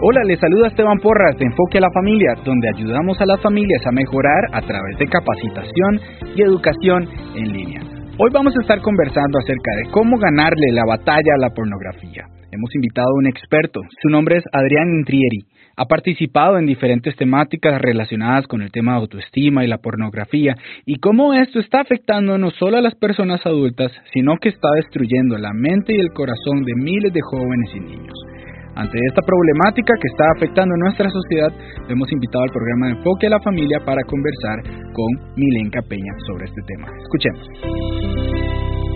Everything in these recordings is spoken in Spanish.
Hola, les saluda Esteban Porras de Enfoque a la Familia, donde ayudamos a las familias a mejorar a través de capacitación y educación en línea. Hoy vamos a estar conversando acerca de cómo ganarle la batalla a la pornografía. Hemos invitado a un experto, su nombre es Adrián Intrieri. Ha participado en diferentes temáticas relacionadas con el tema de autoestima y la pornografía y cómo esto está afectando no solo a las personas adultas, sino que está destruyendo la mente y el corazón de miles de jóvenes y niños. Ante esta problemática que está afectando nuestra sociedad, hemos invitado al programa de Enfoque a la Familia para conversar con Milenka Peña sobre este tema. Escuchemos.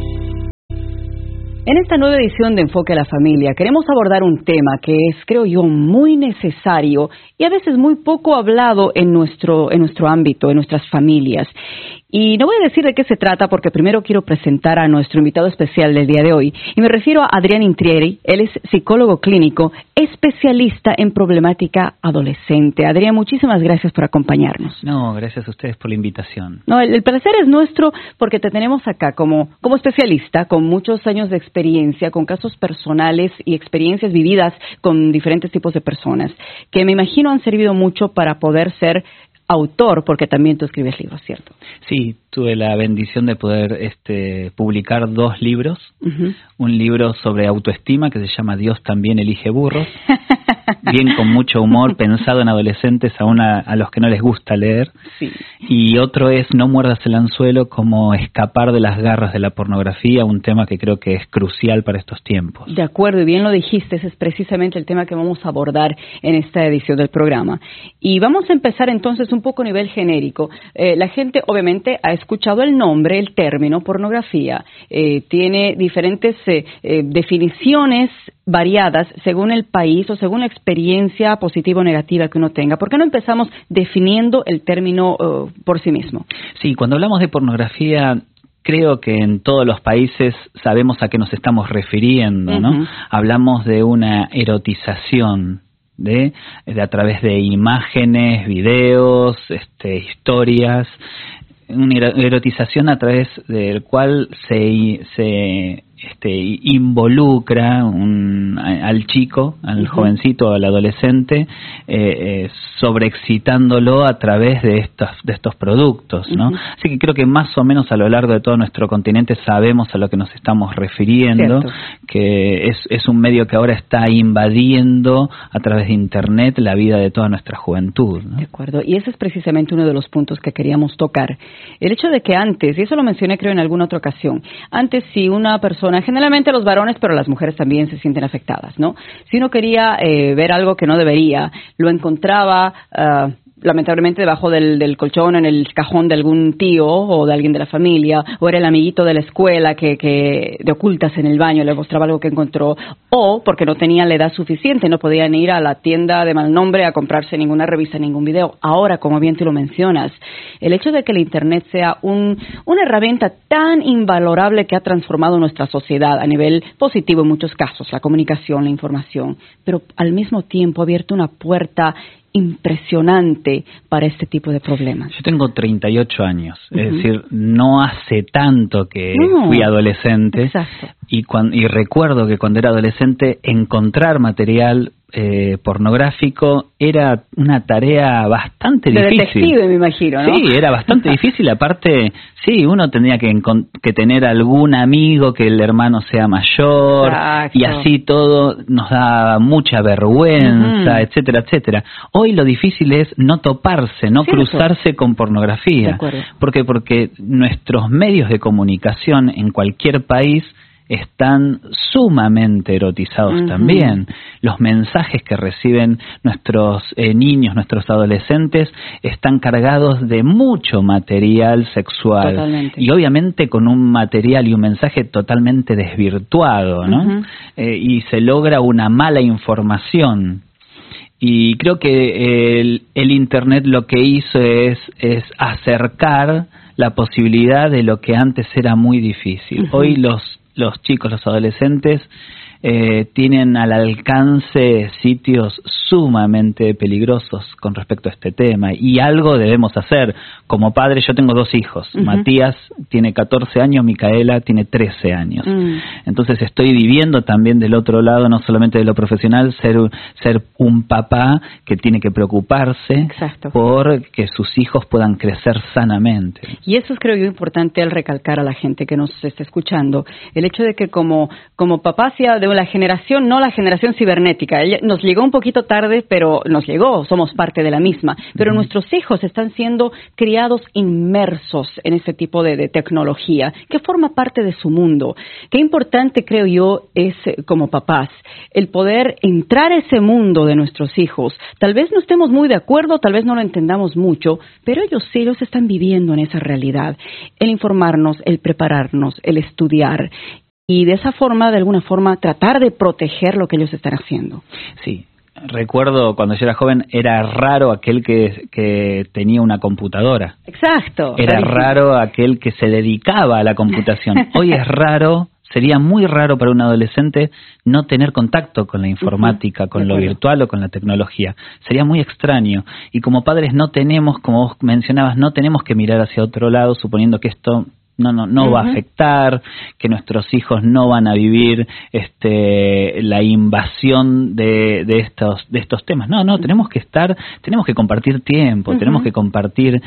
En esta nueva edición de Enfoque a la Familia queremos abordar un tema que es, creo yo, muy necesario y a veces muy poco hablado en nuestro ámbito, en nuestras familias. Y no voy a decir de qué se trata porque primero quiero presentar a nuestro invitado especial del día de hoy. Y me refiero a Adrián Intrieri. Él es psicólogo clínico, especialista en problemática adolescente. Adrián, muchísimas gracias por acompañarnos. No, gracias a ustedes por la invitación. No, el placer es nuestro porque te tenemos acá como especialista, con muchos años de experiencia, con casos personales y experiencias vividas con diferentes tipos de personas, que me imagino han servido mucho para poder ser autor, porque también tú escribes libros, ¿cierto? Sí, tuve la bendición de poder publicar 2 libros. Uh-huh. Un libro sobre autoestima que se llama Dios también elige burros. Bien con mucho humor, pensado en adolescentes, aún a los que no les gusta leer. Sí. Y otro es No muerdas el anzuelo, cómo escapar de las garras de la pornografía, un tema que creo que es crucial para estos tiempos. De acuerdo, y bien lo dijiste, ese es precisamente el tema que vamos a abordar en esta edición del programa. Y vamos a empezar entonces un poco a nivel genérico. La gente obviamente ha escuchado el nombre, el término pornografía. Tiene diferentes definiciones variadas según el país o según la experiencia positiva o negativa que uno tenga. ¿Por qué no empezamos definiendo el término por sí mismo? Sí, cuando hablamos de pornografía, creo que en todos los países sabemos a qué nos estamos refiriendo, ¿no? Uh-huh. Hablamos de una erotización de a través de imágenes, videos, historias, una erotización a través del cual se involucra al chico, al uh-huh. jovencito, al adolescente, sobreexcitándolo a través de estos productos, ¿no? Uh-huh. Así que creo que más o menos a lo largo de todo nuestro continente sabemos a lo que nos estamos refiriendo. Cierto. Que es un medio que ahora está invadiendo a través de Internet la vida de toda nuestra juventud, ¿no? De acuerdo, y ese es precisamente uno de los puntos que queríamos tocar. El hecho de que antes, y eso lo mencioné creo en alguna otra ocasión, antes si una persona, generalmente los varones, pero las mujeres también se sienten afectadas, ¿no? Si uno quería ver algo que no debería, lo encontraba lamentablemente debajo del colchón, en el cajón de algún tío o de alguien de la familia, o era el amiguito de la escuela que de ocultas en el baño le mostraba algo que encontró, o porque no tenían la edad suficiente, no podían ir a la tienda de mal nombre a comprarse ninguna revista, ningún video. Ahora, como bien tú lo mencionas, el hecho de que el Internet sea una herramienta tan invalorable que ha transformado nuestra sociedad a nivel positivo en muchos casos, la comunicación, la información, pero al mismo tiempo ha abierto una puerta impresionante para este tipo de problemas. Yo tengo 38 años, uh-huh. Es decir, no hace tanto que fui adolescente. Exacto. Y recuerdo que cuando era adolescente encontrar material pornográfico era una tarea bastante difícil. Detective, me imagino, ¿no? Sí, era bastante difícil. Aparte, sí, uno tenía que tener algún amigo que el hermano sea mayor. Exacto. Y así todo nos da mucha vergüenza, uh-huh. etcétera, etcétera. Hoy lo difícil es no toparse, no cruzarse con pornografía. De acuerdo. Porque nuestros medios de comunicación en cualquier país están sumamente erotizados uh-huh. también. Los mensajes que reciben nuestros niños, nuestros adolescentes, están cargados de mucho material sexual. Totalmente. Y obviamente con un material y un mensaje totalmente desvirtuado, ¿no? Uh-huh. Y se logra una mala información. Y creo que el Internet lo que hizo es acercar la posibilidad de lo que antes era muy difícil. Uh-huh. Hoy los chicos, los adolescentes, tienen al alcance sitios sumamente peligrosos con respecto a este tema, y algo debemos hacer. Como padre, yo tengo 2 hijos. Matías tiene 14 años, Micaela tiene 13 años. Entonces estoy viviendo también del otro lado, no solamente de lo profesional, ser un papá que tiene que preocuparse por que sus hijos puedan crecer sanamente. Y eso es, creo yo, importante al recalcar a la gente que nos está escuchando, el hecho de que como papá sea de la generación, no la generación cibernética, nos llegó un poquito tarde, pero nos llegó, somos parte de la misma, pero nuestros hijos están siendo criados inmersos en este tipo de tecnología, que forma parte de su mundo. Qué importante, creo yo, es como papás, el poder entrar a ese mundo de nuestros hijos. Tal vez no estemos muy de acuerdo, tal vez no lo entendamos mucho, pero ellos sí los están viviendo en esa realidad. El informarnos, el prepararnos, el estudiar, y de esa forma, de alguna forma, tratar de proteger lo que ellos están haciendo. Sí. Recuerdo cuando yo era joven, era raro aquel que tenía una computadora. Exacto. Era raro aquel que se dedicaba a la computación. Hoy es raro, sería muy raro para un adolescente no tener contacto con la informática, con lo virtual o con la tecnología. Sería muy extraño. Y como padres no tenemos, como vos mencionabas, no tenemos que mirar hacia otro lado suponiendo que esto no va a afectar, que nuestros hijos no van a vivir la invasión de estos temas. No, tenemos que compartir tiempo, tenemos que compartir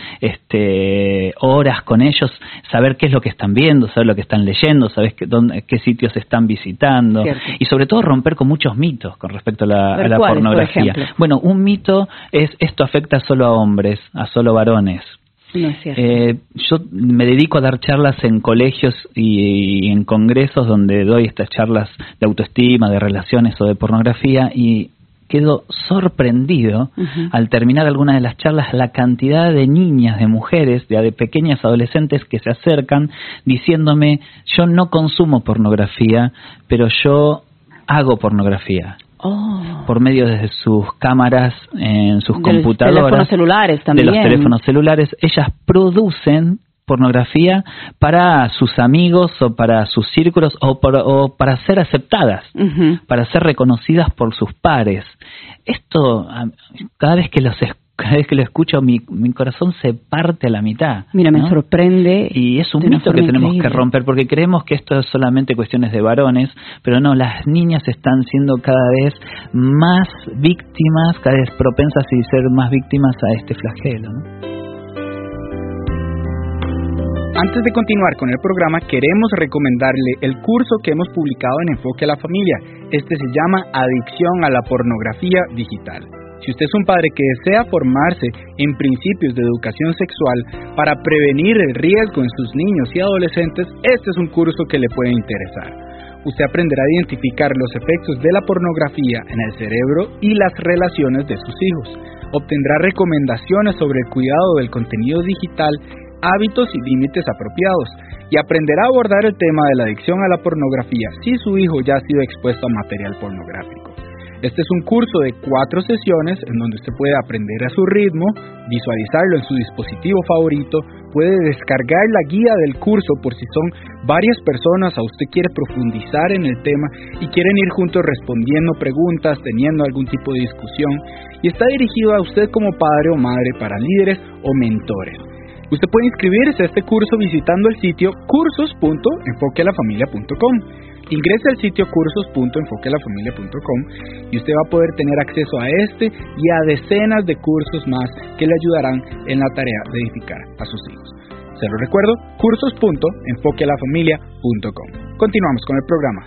horas con ellos, saber qué es lo que están viendo, saber lo que están leyendo, saber qué sitios están visitando. Cierto. Y sobre todo romper con muchos mitos con respecto a la pornografía. Bueno, un mito es esto afecta solo a hombres, a solo varones. No es cierto. Yo me dedico a dar charlas en colegios y en congresos donde doy estas charlas de autoestima, de relaciones o de pornografía, y quedo sorprendido al terminar alguna de las charlas la cantidad de niñas, de mujeres, de pequeñas adolescentes que se acercan diciéndome: yo no consumo pornografía, pero yo hago pornografía. Por medio de sus cámaras en sus computadoras, de los teléfonos celulares también. De los teléfonos celulares, ellas producen pornografía para sus amigos o para sus círculos o para ser aceptadas, para ser reconocidas por sus pares. Esto, cada vez que lo escucho, mi corazón se parte a la mitad. Mira, me sorprende. Y es un mito que tenemos que romper, porque creemos que esto es solamente cuestiones de varones, pero no, las niñas están siendo cada vez más víctimas, cada vez propensas a ser más víctimas a este flagelo, ¿no? Antes de continuar con el programa, queremos recomendarle el curso que hemos publicado en Enfoque a la Familia. Este se llama Adicción a la Pornografía Digital. Si usted es un padre que desea formarse en principios de educación sexual para prevenir el riesgo en sus niños y adolescentes, este es un curso que le puede interesar. Usted aprenderá a identificar los efectos de la pornografía en el cerebro y las relaciones de sus hijos. Obtendrá recomendaciones sobre el cuidado del contenido digital, hábitos y límites apropiados, y aprenderá a abordar el tema de la adicción a la pornografía si su hijo ya ha sido expuesto a material pornográfico. Este es un curso de 4 sesiones en donde usted puede aprender a su ritmo, visualizarlo en su dispositivo favorito, puede descargar la guía del curso por si son varias personas o usted quiere profundizar en el tema y quieren ir juntos respondiendo preguntas, teniendo algún tipo de discusión, y está dirigido a usted como padre o madre para líderes o mentores. Usted puede inscribirse a este curso visitando el sitio cursos.enfoquealafamilia.com. Ingrese al sitio cursos.enfoquealafamilia.com y usted va a poder tener acceso a este y a decenas de cursos más que le ayudarán en la tarea de edificar a sus hijos. Se lo recuerdo, cursos.enfoquealafamilia.com. Continuamos con el programa.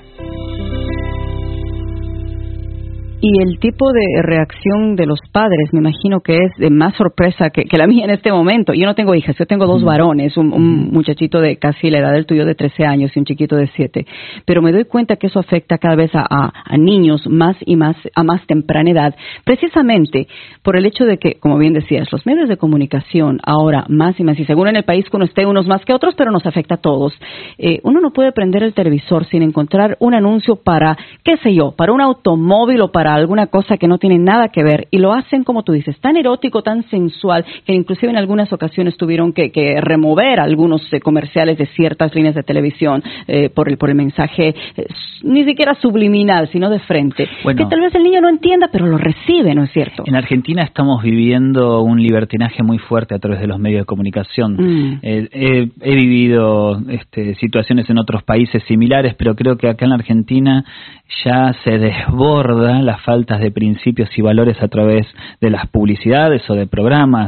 Y el tipo de reacción de los padres, me imagino que es de más sorpresa que la mía en este momento. Yo no tengo hijas, yo tengo 2 varones, un muchachito de casi la edad del tuyo de 13 años y un chiquito de 7. Pero me doy cuenta que eso afecta cada vez a niños más y más a más temprana edad, precisamente por el hecho de que, como bien decías, los medios de comunicación ahora más y más, y seguro en el país que uno esté unos más que otros, pero nos afecta a todos. Uno no puede prender el televisor sin encontrar un anuncio para, qué sé yo, para un automóvil o para para alguna cosa que no tiene nada que ver y lo hacen, como tú dices, tan erótico, tan sensual, que inclusive en algunas ocasiones tuvieron que remover algunos comerciales de ciertas líneas de televisión por el mensaje ni siquiera subliminal, sino de frente. Bueno, que tal vez el niño no entienda, pero lo recibe, ¿no es cierto? En Argentina estamos viviendo un libertinaje muy fuerte a través de los medios de comunicación. He vivido situaciones en otros países similares, pero creo que acá en Argentina ya se desborda las faltas de principios y valores a través de las publicidades o de programas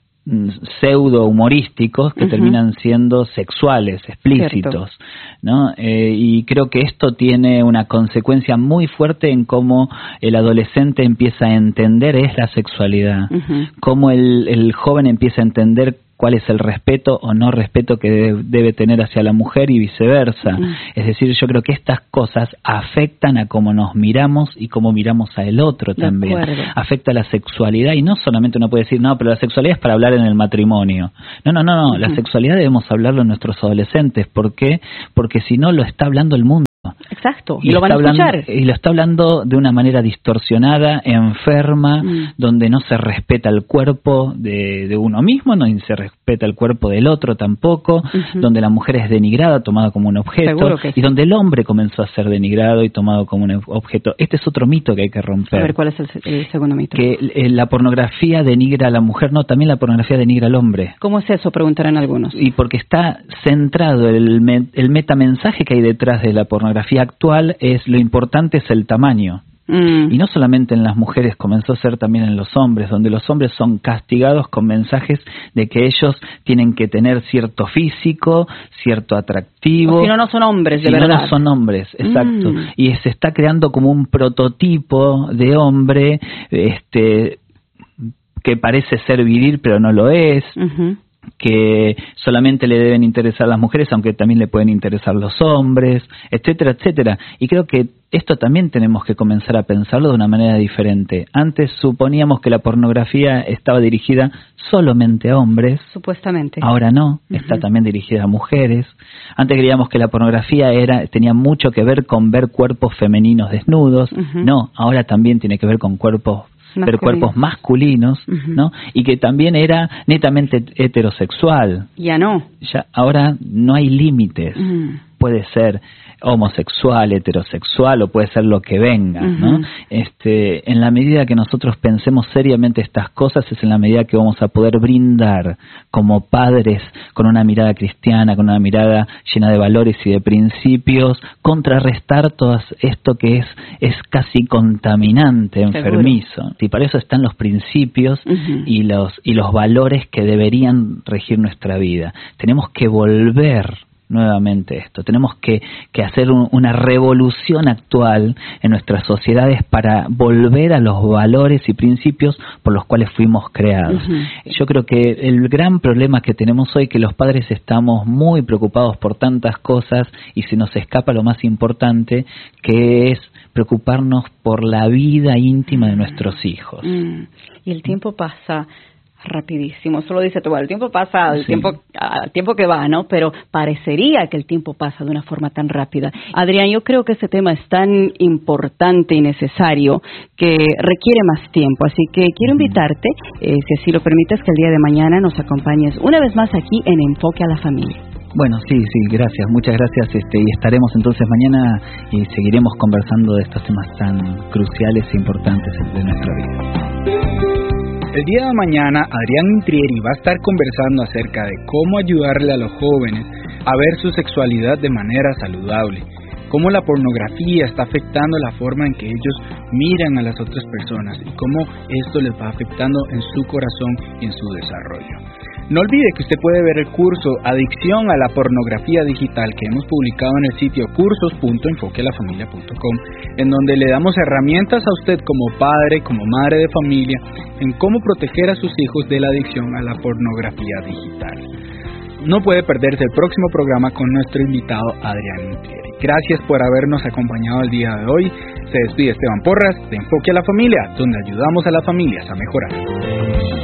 pseudo humorísticos que terminan siendo sexuales, explícitos, ¿no? Y creo que esto tiene una consecuencia muy fuerte en cómo el adolescente empieza a entender la sexualidad, cómo el joven empieza a entender cuál es el respeto o no respeto que debe tener hacia la mujer y viceversa. Es decir, yo creo que estas cosas afectan a cómo nos miramos y cómo miramos al otro también. Afecta la sexualidad y no solamente uno puede decir, no, pero la sexualidad es para hablar en el matrimonio. No. La sexualidad debemos hablarlo en nuestros adolescentes. ¿Por qué? Porque si no lo está hablando el mundo. Exacto, y lo van a escuchar. Y lo está hablando de una manera distorsionada, enferma, donde no se respeta el cuerpo de uno mismo, no se respeta el cuerpo del otro tampoco, donde la mujer es denigrada, tomada como un objeto, y donde el hombre comenzó a ser denigrado y tomado como un objeto. Este es otro mito que hay que romper. A ver, ¿cuál es el segundo mito? Que la pornografía denigra a la mujer, no, también la pornografía denigra al hombre. ¿Cómo es eso? Preguntarán algunos. Y porque está centrado el metamensaje que hay detrás de la pornografía actual es lo importante es el tamaño. Y no solamente en las mujeres, comenzó a ser también en los hombres, donde los hombres son castigados con mensajes de que ellos tienen que tener cierto físico, cierto atractivo. O si no, no son hombres, de verdad. No son hombres, exacto. Y se está creando como un prototipo de hombre que parece ser viril, pero no lo es. Que solamente le deben interesar las mujeres, aunque también le pueden interesar los hombres, etcétera, etcétera. Y creo que esto también tenemos que comenzar a pensarlo de una manera diferente. Antes suponíamos que la pornografía estaba dirigida solamente a hombres. Supuestamente. Ahora no, está también dirigida a mujeres. Antes creíamos que la pornografía tenía mucho que ver con ver cuerpos femeninos desnudos. No, ahora también tiene que ver con cuerpos masculinos, ¿no? Y que también era netamente heterosexual. Ya no. Ahora no hay límites. Puede ser homosexual, heterosexual o puede ser lo que venga, ¿no? En la medida que nosotros pensemos seriamente estas cosas es en la medida que vamos a poder brindar como padres con una mirada cristiana, con una mirada llena de valores y de principios, contrarrestar todo esto que es casi contaminante, enfermizo. Y para eso están los principios y los valores que deberían regir nuestra vida. Tenemos que volver nuevamente esto. Tenemos que hacer una revolución actual en nuestras sociedades para volver a los valores y principios por los cuales fuimos creados. Yo creo que el gran problema que tenemos hoy es que los padres estamos muy preocupados por tantas cosas y se nos escapa lo más importante, que es preocuparnos por la vida íntima de nuestros hijos. Y el tiempo pasa rapidísimo, solo dice tú, el tiempo pasa, al tiempo que va, ¿no? Pero parecería que el tiempo pasa de una forma tan rápida. Adrián, yo creo que este tema es tan importante y necesario que requiere más tiempo, así que quiero invitarte, si así lo permites, que el día de mañana nos acompañes una vez más aquí en Enfoque a la Familia. Bueno, sí, gracias, muchas gracias, y estaremos entonces mañana y seguiremos conversando de estos temas tan cruciales e importantes de nuestra vida. El día de mañana, Adrián Intrieri va a estar conversando acerca de cómo ayudarle a los jóvenes a ver su sexualidad de manera saludable, cómo la pornografía está afectando la forma en que ellos miran a las otras personas y cómo esto les va afectando en su corazón y en su desarrollo. No olvide que usted puede ver el curso Adicción a la Pornografía Digital que hemos publicado en el sitio cursos.enfoquealafamilia.com, en donde le damos herramientas a usted como padre, como madre de familia, en cómo proteger a sus hijos de la adicción a la pornografía digital. No puede perderse el próximo programa con nuestro invitado Adrián Intrieri. Gracias por habernos acompañado el día de hoy. Se despide Esteban Porras de Enfoque a la Familia, donde ayudamos a las familias a mejorar.